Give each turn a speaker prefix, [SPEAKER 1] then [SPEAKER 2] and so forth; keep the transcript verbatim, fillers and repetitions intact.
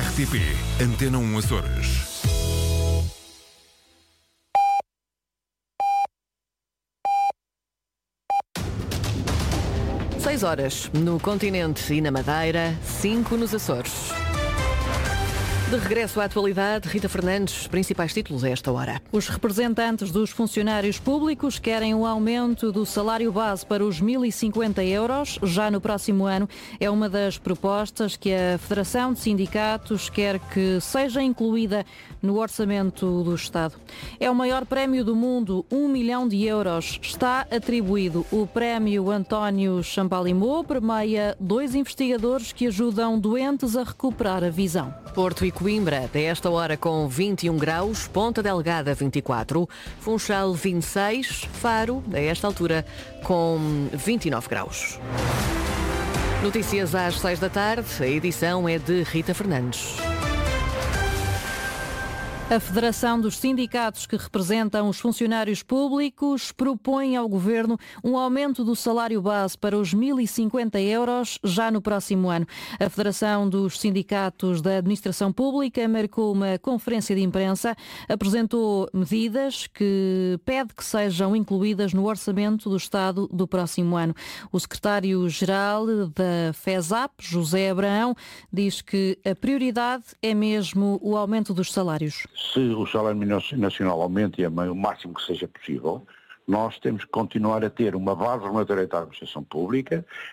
[SPEAKER 1] R T P Antena um Açores.
[SPEAKER 2] Seis horas no continente e na Madeira, cinco nos Açores. De regresso à atualidade, Rita Fernandes, principais títulos a esta hora.
[SPEAKER 3] Os representantes dos funcionários públicos querem um aumento do salário base para os mil e cinquenta euros já no próximo ano. É uma das propostas que a Federação de Sindicatos quer que seja incluída no orçamento do Estado. É o maior prémio do mundo, um milhão de euros. Está atribuído. O prémio António Champalimau premia dois investigadores que ajudam doentes a recuperar a visão.
[SPEAKER 2] Porto e Coimbra, até esta hora com vinte e um graus, Ponta Delgada vinte e quatro, Funchal vinte e seis, Faro, a esta altura, com vinte e nove graus. Notícias às seis da tarde, a edição é de Rita Fernandes.
[SPEAKER 3] A Federação dos Sindicatos que representam os funcionários públicos propõe ao Governo um aumento do salário base para os mil e cinquenta euros já no próximo ano. A Federação dos Sindicatos da Administração Pública marcou uma conferência de imprensa, apresentou medidas que pede que sejam incluídas no orçamento do Estado do próximo ano. O secretário-geral da FESAP, José Abraão, diz que a prioridade é mesmo o aumento dos salários.
[SPEAKER 4] Se o salário nacional aumente o máximo que seja possível, nós temos que continuar a ter uma base regulatória da administração pública,